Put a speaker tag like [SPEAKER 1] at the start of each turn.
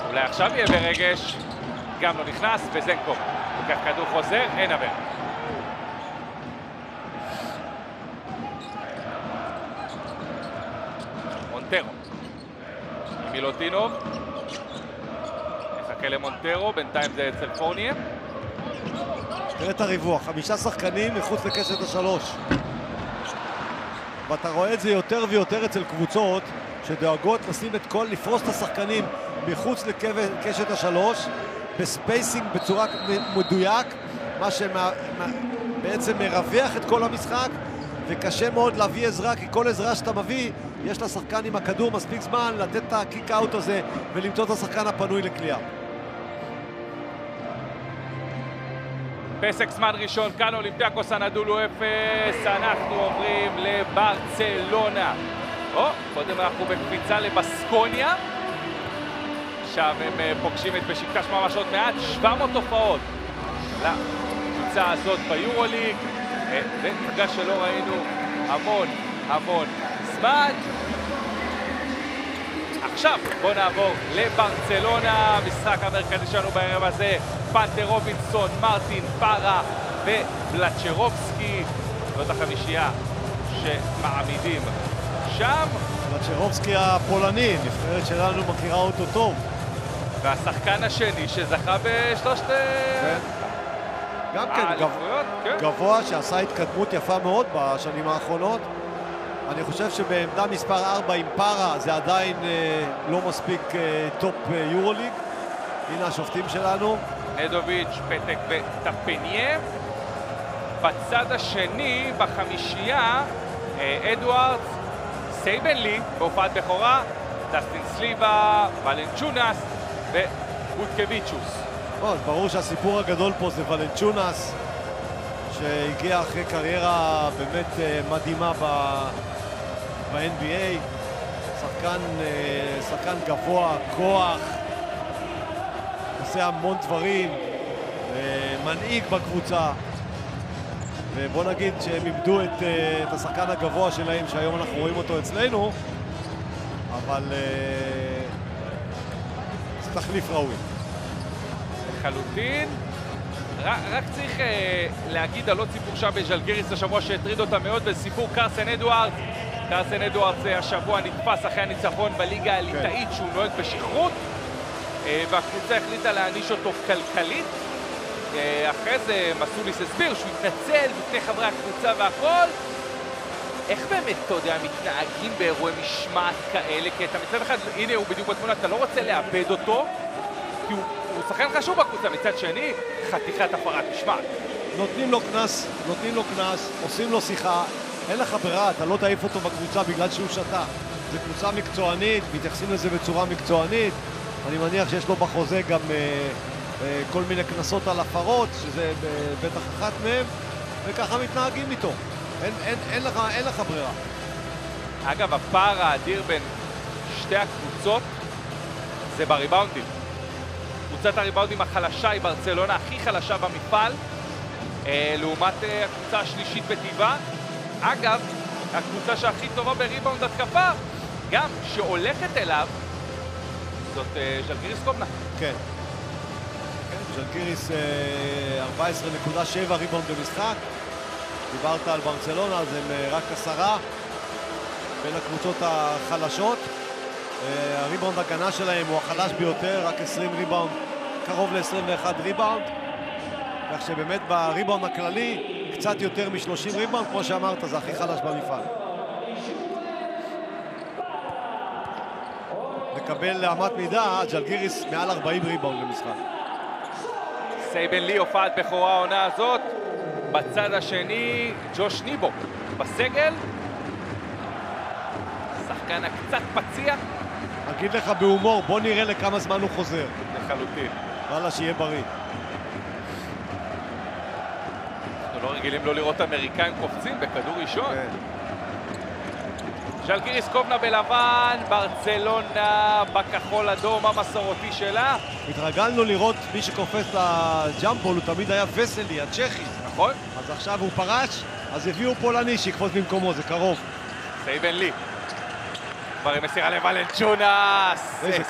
[SPEAKER 1] אולי עכשיו יהיה ברגש, גם לא נכנס, וזנקו לוקח כדור חוזר, אין עבר. מונטרו עם מילוטינוב, נחכה למונטרו, בינתיים זה אצל פורניה.
[SPEAKER 2] תראה את הריווח, 5 שחקנים מחוץ לקשת השלוש. ואתה רואה את זה יותר ויותר אצל קבוצות שדואגות לפרוס את השחקנים מחוץ לקשת השלוש, בספייסינג בצורה מדויק, מה שבעצם מרווח את כל המשחק, וקשה מאוד להביא עזרה, כי כל עזרה שאתה מביא, יש לשחקן עם הכדור מספיק זמן לתת את הקיק-אוט הזה ולמצוא את השחקן הפנוי לקליעה.
[SPEAKER 1] פסק זמן ראשון, כאן אולימפיאקוס אנדולו 0, אנחנו עוברים לברצלונה. קודם אנחנו בקפיצה לבסקוניה, שם הם פוגשים את בשיקטש ממש עוד מעט, 700 תופעות לקבוצה הזאת ביורוליג, ומפגש שלא ראינו המון זמן. עכשיו בואו נעבור לברצלונה, המשחק המרכזי שלנו בערב הזה, פנטר רובינסון, מרטין, פארה ובלצ'רובסקי. זאת החמישייה שמעמידים שם.
[SPEAKER 2] בלצ'רובסקי הפולני, נבחרת שלנו מכירה אותו טוב.
[SPEAKER 1] והשחקן השני שזכה בשלושת
[SPEAKER 2] גם כן, גבוה, שעשה התקדמות יפה מאוד בשנים האחרונות. אני חושב שבעמדה מספר 4 עם פארה זה עדיין לא מספיק טופ יורוליג. הנה השופטים שלנו.
[SPEAKER 1] נדוביץ', פתק וטפניה. בצד השני, בחמישייה, אדוארדס, סייבנלי, בהופעת בכורה, דסטין סליבה, ולנצ'ונס ובוטקביצ'וס.
[SPEAKER 2] אז ברור שהסיפור הגדול פה זה ולנצ'ונס, שהגיע אחרי קריירה באמת מדהימה ב-NBA. שחקן גבוה, כוח, עושה המון דברים, מנהיג בקבוצה. ובוא נגיד שהם איבדו את השחקן הגבוה שלהם, שהיום אנחנו רואים אותו אצלנו, אבל זה תחליף ראוי.
[SPEAKER 1] לחלוטין. רק צריך להגיד על עוד סיפור שם בז'לגיריס השבוע שהטריד אותה מאוד, וסיפור קרסן אדוארדס. קרסן אדוארדס השבוע נתפס אחרי הניצחון בליגה הליטאית שהוא נוהג בשכרות, והקבוצה החליטה להעניש אותו כלכלית. אחרי זה מסוליס הסביר שהוא התנצל בפני חברי הקבוצה והכל. איך באמת, אתה יודע, מתנהגים באירועי משמעת כאלה? כי אתה מצד אחד, הנה הוא בדיוק בתמונה, אתה לא רוצה לאבד אותו, כי הוא שחקן חשוב בקבוצה. מצד שני, חתיכת הפרת משמעת.
[SPEAKER 2] נותנים לו קנס, עושים לו שיחה, אין לך ברירה, אתה לא תעיף אותו בקבוצה בגלל שהוא שתה. זו קבוצה מקצוענית, מתייחסים לזה בצורה מקצוענית. אני מניח שיש לו בחוזה גם כל מיני קנסות על הפרות, שזה בטח אחת מהם, וככה מתנהגים איתו. אין לך ברירה.
[SPEAKER 1] אגב, הפער האדיר בין שתי הקבוצות זה בריבאונדים. קבוצת הריבאונדים החלשה היא ברצלונה, הכי חלשה במפעל, לעומת הקבוצה השלישית בטבעה. אגב, הקבוצה שהכי טובה בריבאונד התקפה, גם שהולכת אליו, זאת ז'לגיריס קובנה.
[SPEAKER 2] כן. ז'לגיריס 14.7 ריבאונד במשחק. דיברת על ברצלונה, אז הם רק 10 בין הקבוצות החלשות. הריבאונד הגנה שלהם הוא החלש ביותר, רק 20 ריבאונד, קרוב ל-21 ריבאונד. כך שבאמת בריבאונד הכללי קצת יותר מ-30 ריבאונד, כמו שאמרת, זה הכי חלש במפעל. נקבל לאמת מידה, ז'לגיריס מעל 40 ריבאונד למשחק.
[SPEAKER 1] סייבנלי הופעת בכורה העונה הזאת. בצד השני, ג'וש ניבו בסגל. שחקן הקצת פציע.
[SPEAKER 2] אגיד לך בהומור, בוא נראה לכמה זמן הוא חוזר.
[SPEAKER 1] לחלוטין.
[SPEAKER 2] וואלה, שיהיה בריא.
[SPEAKER 1] אנחנו לא רגילים לא לראות אמריקאים קופצים בכדור ראשון. ז'לגיריס קובנה בלבן, ברצלונה בכחול אדום המסורתי שלה.
[SPEAKER 2] התרגלנו לראות מי שקופץ לג'אמפול, הוא תמיד היה וסלי, הצ'כי.
[SPEAKER 1] נכון.
[SPEAKER 2] אז עכשיו הוא פרש, אז הביאו פולני שיקפוץ במקומו, זה קרוב.
[SPEAKER 1] סייבנלי. כבר עם מסירה לוולנצ'ונס.